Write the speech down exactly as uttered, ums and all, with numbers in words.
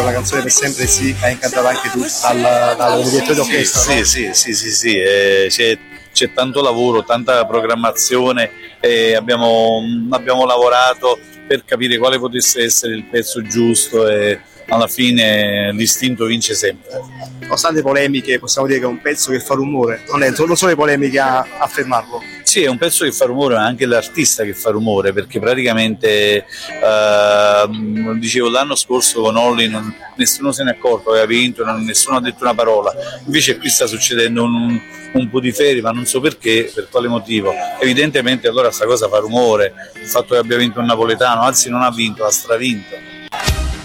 la canzone Per sempre sì, hai incantato anche tu dal, dal direttore d'orchestra. Sì, no? sì, sì, sì, sì, eh, c'è, c'è tanto lavoro, tanta programmazione, e abbiamo, abbiamo lavorato per capire quale potesse essere il pezzo giusto e alla fine l'istinto vince sempre. Nonostante polemiche, possiamo dire che è un pezzo che fa rumore, non, è, non sono le polemiche a, a fermarlo. Sì, è un pezzo che fa rumore, ma anche l'artista che fa rumore, perché praticamente eh, dicevo l'anno scorso con Olli non, nessuno se ne è accorto, aveva vinto, non, nessuno ha detto una parola, invece qui sta succedendo un, un po' di ferie, ma non so perché, per quale motivo. Evidentemente allora sta cosa fa rumore, il fatto che abbia vinto un napoletano, anzi non ha vinto, ha stravinto.